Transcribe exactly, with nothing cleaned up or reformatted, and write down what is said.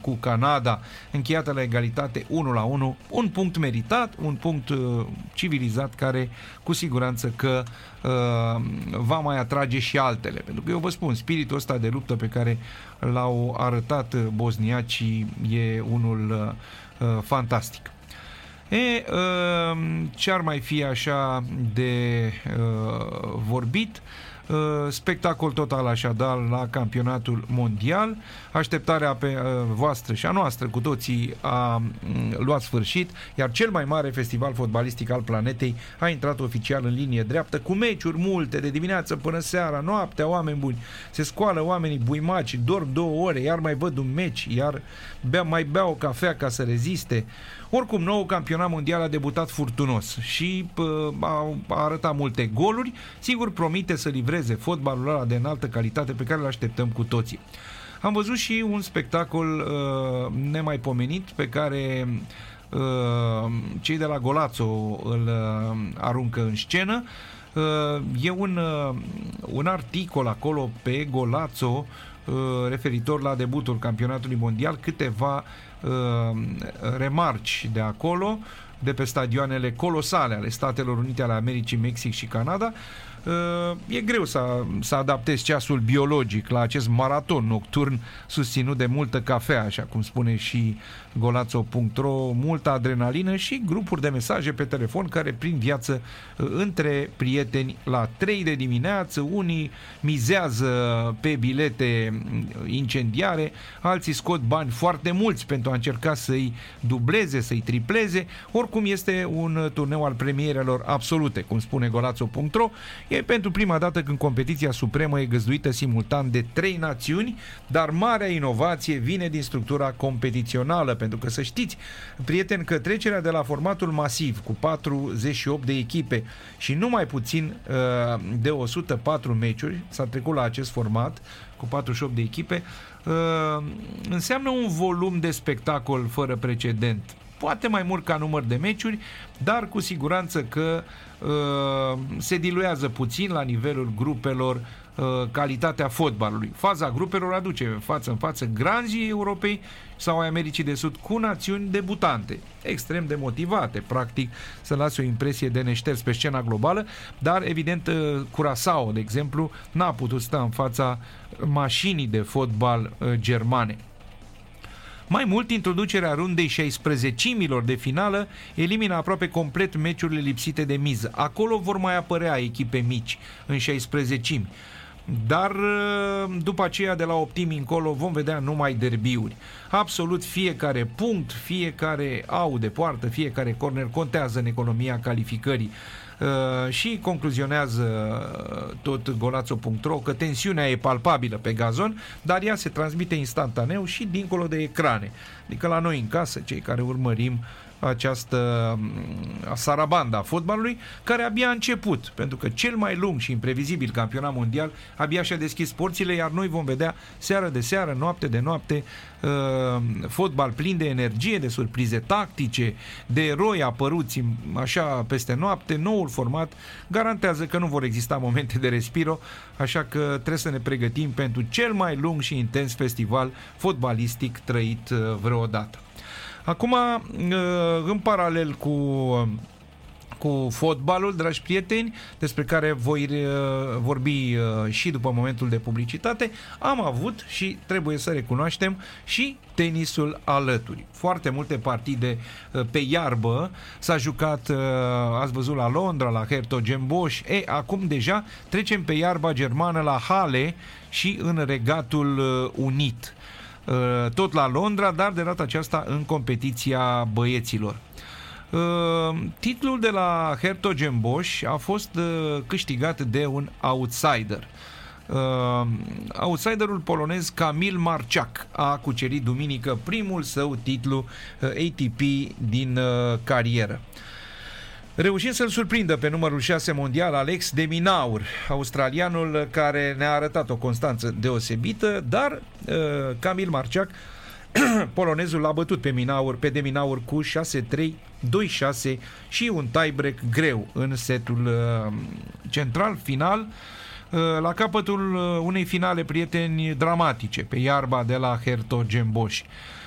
cu Canada, încheiată la egalitate unu la unu, un punct meritat, un punct uh, civilizat care cu siguranță că uh, va mai atrage și altele, pentru că eu vă spun, spiritul ăsta de luptă pe care l-au arătat bosniacii e unul uh, fantastic. E, ce ar mai fi așa de uh, vorbit? Uh, spectacol total așadar la campionatul mondial. Așteptarea pe uh, voastră și a noastră cu toții a um, luat sfârșit, iar cel mai mare festival fotbalistic al planetei a intrat oficial în linie dreaptă, cu meciuri multe de dimineață până seara, noaptea, oameni buni. Se scoală oamenii buimaci, dorm două ore, iar mai văd un meci, iar bea, mai bea o cafea ca să reziste. Oricum, nou campionat mondial a debutat furtunos și uh, a, a arătat multe goluri. Sigur, promite să livreze fotbalul ăla de înaltă calitate pe care îl așteptăm cu toții. Am văzut și un spectacol uh, nemaipomenit pe care uh, cei de la Golațo îl uh, aruncă în scenă. Uh, e un, uh, un articol acolo pe Golațo uh, referitor la debutul campionatului mondial, câteva uh, remarci de acolo, de pe stadioanele colosale ale Statelor Unite ale Americii, Mexic și Canada. E greu să, să adaptezi ceasul biologic la acest maraton nocturn susținut de multă cafea, așa cum spune și Golațo punct ro, multă adrenalină și grupuri de mesaje pe telefon care prind viață între prieteni la trei de dimineață. Unii mizează pe bilete incendiare, alții scot bani foarte mulți pentru a încerca să-i dubleze, să-i tripleze. Oricum este un turneu al premierelor absolute, cum spune Golațo punct ro. E pentru prima dată când competiția supremă e găzduită simultan de trei națiuni, dar marea inovație vine din structura competițională, pentru că să știți, prieteni, că trecerea de la formatul masiv cu patruzeci și opt de echipe și numai puțin de o sută patru meciuri, s-a trecut la acest format cu patruzeci și opt de echipe, înseamnă un volum de spectacol fără precedent. Poate mai mult ca număr de meciuri, dar cu siguranță că uh, se diluează puțin la nivelul grupelor uh, calitatea fotbalului. Faza grupelor aduce față în față granzii Europei sau ai Americii de Sud cu națiuni debutante, extrem de motivate, practic să lase o impresie de neșters pe scena globală, dar evident uh, Curaçao, de exemplu, n-a putut sta în fața mașinii de fotbal uh, germane. Mai mult, introducerea rundei șaisprezecimilor de finală elimină aproape complet meciurile lipsite de miză. Acolo vor mai apărea echipe mici în șaisprezecimi, dar după aceea de la optimi încolo vom vedea numai derbiuri. Absolut fiecare punct, fiecare au de poartă, fiecare corner contează în economia calificării. Uh, și concluzionează tot Golațo punct ro că tensiunea e palpabilă pe gazon, dar ea se transmite instantaneu și dincolo de ecrane. Adică la noi în casă, cei care urmărim această sarabanda a fotbalului, care abia a început, pentru că cel mai lung și imprevizibil campionat mondial abia și-a deschis porțile, iar noi vom vedea seară de seară, noapte de noapte, uh, fotbal plin de energie, de surprize tactice, de eroi apăruți așa peste noapte. Noul format garantează că nu vor exista momente de respiro, așa că trebuie să ne pregătim pentru cel mai lung și intens festival fotbalistic trăit uh, vreodată. Acum, în paralel cu, cu fotbalul, dragi prieteni, despre care voi vorbi și după momentul de publicitate, am avut și trebuie să recunoaștem și tenisul alături. Foarte multe partide pe iarbă s-a jucat, ați văzut, la Londra, la Hertogenbosch. E, acum deja trecem pe iarba germană la Halle și în Regatul Unit. Tot la Londra, dar de data aceasta în competiția băieților. Titlul de la Hertogenbosch a fost câștigat de un outsider. Outsiderul polonez Kamil Marchak a cucerit duminică primul său titlu A T P din carieră, reușind să-l surprindă pe numărul șase mondial Alex de Minaur, australianul care ne-a arătat o constanță deosebită, dar uh, Kamil Marchak, polonezul, l-a bătut pe Minaur, pe de Minaur cu șase trei, doi șase și un tiebreak greu în setul uh, central final, uh, la capătul unei finale, prieteni, dramatice pe iarba de la Hertogenbosch.